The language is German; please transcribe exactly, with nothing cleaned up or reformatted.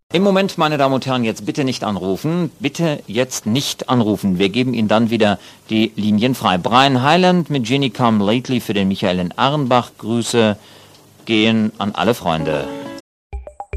Im Moment, meine Damen und Herren, jetzt bitte nicht anrufen. Bitte jetzt nicht anrufen. Wir geben Ihnen dann wieder die Linien frei. Brian Hyland mit Ginny Come Lately für den Michael in Arnbach. Grüße gehen an alle Freunde.